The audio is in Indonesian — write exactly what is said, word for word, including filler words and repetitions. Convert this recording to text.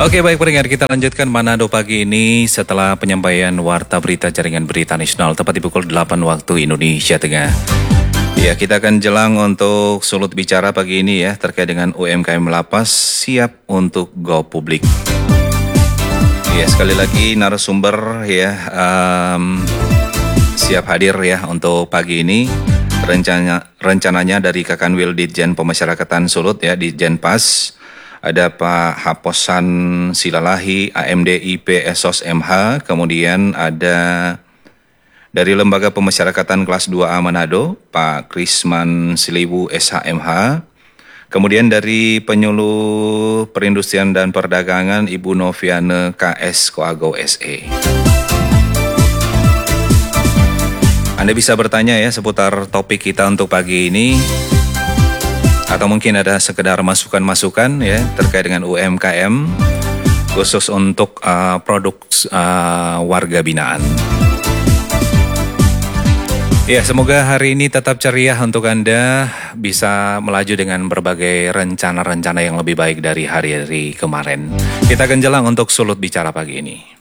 Oke, baik pendengar, kita lanjutkan Manado pagi ini setelah penyampaian Warta Berita Jaringan Berita Nasional tepat di pukul delapan waktu Indonesia Tengah. Ya, kita akan jelang untuk Sulut Bicara pagi ini ya terkait dengan U M K M Lapas siap untuk go publik. Ya, sekali lagi narasumber ya um, siap hadir ya untuk pagi ini. Rencana, rencananya dari Kakanwil Ditjen Pemasyarakatan Sulut ya, Ditjen Pas. Ada Pak Haposan Silalahi, A M D I P Esos M H, kemudian ada dari Lembaga Pemasyarakatan Kelas dua A Manado, Pak Krisman Silibu S H M H, kemudian dari Penyuluh Perindustrian dan Perdagangan Ibu Noviane K S Koago S E. Anda bisa bertanya ya seputar topik kita untuk pagi ini. Atau mungkin ada sekedar masukan-masukan ya terkait dengan U M K M khusus untuk uh, produk uh, warga binaan. Ya, semoga hari ini tetap ceria untuk Anda, bisa melaju dengan berbagai rencana-rencana yang lebih baik dari hari-hari kemarin. Kita akan jelang untuk Sulut Bicara pagi ini.